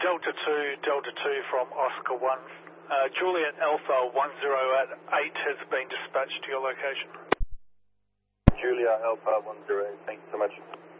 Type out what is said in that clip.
Delta 2 from Oscar 1. Juliet Alpha 10 at 8 has been dispatched to your location. Julia Alpha 10, thanks so much.